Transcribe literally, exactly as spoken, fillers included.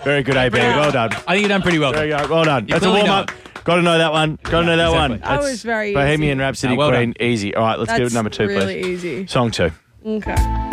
Very good, A B. Well done. I think you've done pretty well. There you go. Well done. You're That's a clearly warm-up. Got to know that one. Got to know that exactly. one. That That's was very Bohemian easy. Rhapsody Oh, well Queen. done. Easy. All right, let's do That's number two, really please. easy. Song two. Okay.